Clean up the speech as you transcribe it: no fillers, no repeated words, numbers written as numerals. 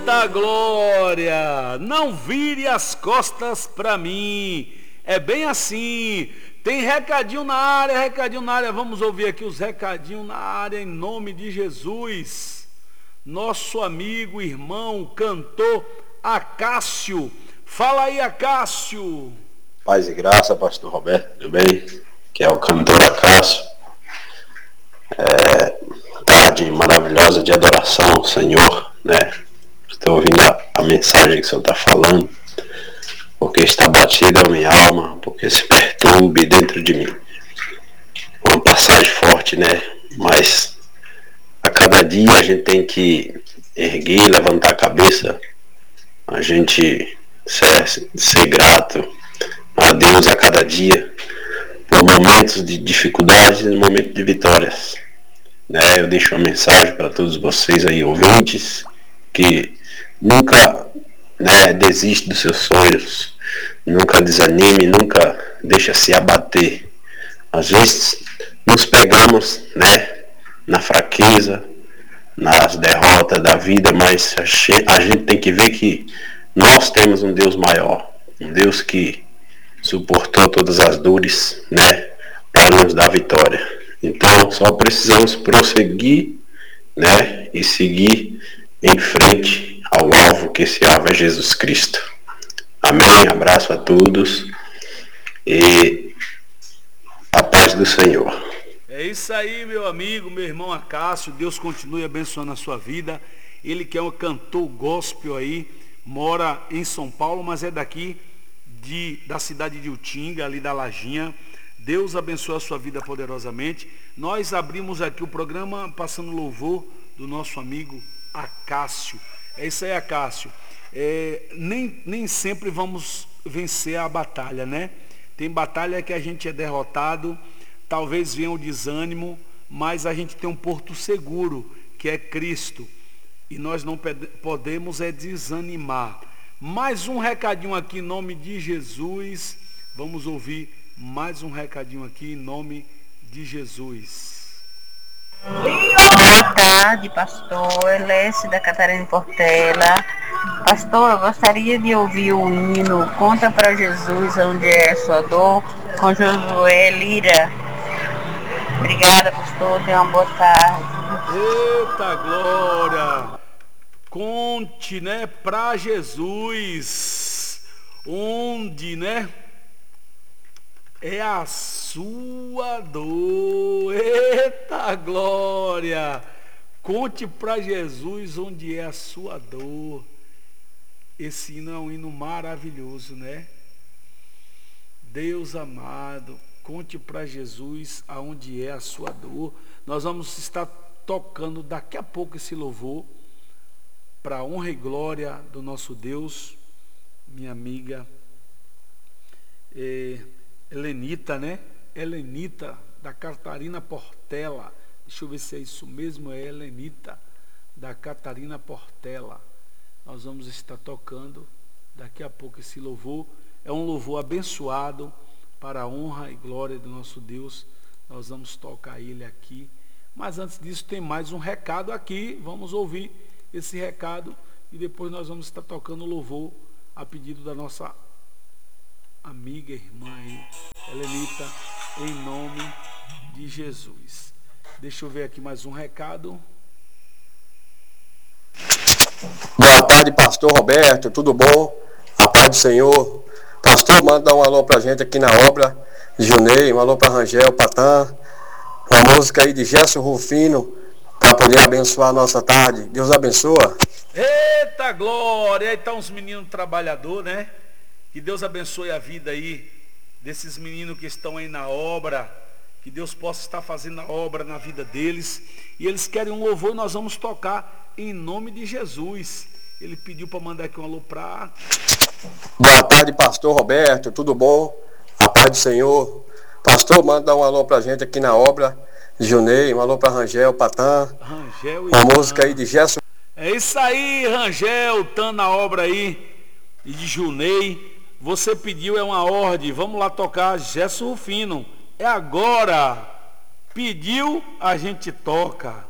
Eita glória! Não vire as costas para mim. É bem assim. Tem recadinho na área. Vamos ouvir aqui os recadinhos na área em nome de Jesus. Nosso amigo, irmão, cantor Acácio. Fala aí, Acácio. Paz e graça, pastor Roberto, tudo bem? Que é o cantor Acácio. Tarde maravilhosa de adoração ao Senhor, né? Estou ouvindo a mensagem que o Senhor está falando, porque está batida a minha alma, porque se perturbe dentro de mim. Uma passagem forte, né? Mas a cada dia a gente tem que erguer, levantar a cabeça, a gente ser grato a Deus a cada dia, por momentos de dificuldades e momentos de vitórias. Né? Eu deixo uma mensagem para todos vocês aí, ouvintes, que nunca, né, desiste dos seus sonhos, nunca desanime, nunca deixa se abater. Às vezes nos pegamos, né, na fraqueza, nas derrotas da vida, mas a gente tem que ver que nós temos um Deus maior, um Deus que suportou todas as dores, né, para nos dar vitória. Então só precisamos prosseguir, né, e seguir em frente ao alvo, que esse alvo é Jesus Cristo. Amém, abraço a todos e a paz do Senhor. É isso aí, meu amigo, meu irmão Acácio. Deus continue abençoando a sua vida. Ele que é um cantor gospel aí, mora em São Paulo, mas é daqui da cidade de Utinga, ali da Lajinha. Deus abençoe a sua vida poderosamente. Nós abrimos aqui o programa passando louvor do nosso amigo Acácio. É isso aí, Acácio. Nem sempre vamos vencer a batalha, né? Tem batalha que a gente é derrotado, talvez venha o desânimo, mas a gente tem um porto seguro, que é Cristo. E nós não podemos desanimar. Mais um recadinho aqui em nome de Jesus. Vamos ouvir mais um recadinho aqui em nome de Jesus. Boa tarde, pastor. Elesse da Catarina Portela. Pastor, eu gostaria de ouvir o hino Conta para Jesus onde é sua dor, com Josué Lira. Obrigada, pastor. Tenha uma boa tarde. Eita glória! Conte, né, para Jesus, onde, né, é a sua dor. Eita glória! Conte para Jesus onde é a sua dor. Esse hino é um hino maravilhoso, né? Deus amado, conte para Jesus aonde é a sua dor. Nós vamos estar tocando daqui a pouco esse louvor para a honra e glória do nosso Deus. Minha amiga Helenita, né? Helenita da Catarina Portela. Deixa eu ver se é isso mesmo, é Helenita da Catarina Portela. Nós vamos estar tocando daqui a pouco esse louvor. É um louvor abençoado para a honra e glória do nosso Deus. Nós vamos tocar ele aqui. Mas antes disso tem mais um recado aqui. Vamos ouvir esse recado e depois nós vamos estar tocando louvor a pedido da nossa amiga, irmã aí, Helenita, em nome de Jesus. Deixa eu ver aqui mais um recado. Boa tarde, pastor Roberto, tudo bom? A paz do Senhor. Pastor, manda um alô pra gente aqui na obra de Junei, um alô pra Rangel, Patã, uma música aí de Gerson Rufino, para poder abençoar a nossa tarde. Deus abençoa. Eita glória! Aí estão os meninos trabalhadores, né? Que Deus abençoe a vida aí desses meninos que estão aí na obra. Que Deus possa estar fazendo a obra na vida deles. E eles querem um louvor e nós vamos tocar em nome de Jesus. Ele pediu para mandar aqui um alô para... Boa tarde, pastor Roberto, tudo bom? A paz do Senhor. Pastor, manda um alô pra gente aqui na obra de Junei, um alô pra Rangel, Patã, Rangel e uma música aí de Gerson. É isso aí, Rangel, tá na obra aí, e de Junei. Você pediu, é uma ordem, vamos lá tocar Gerson Rufino. É agora. Pediu, a gente toca.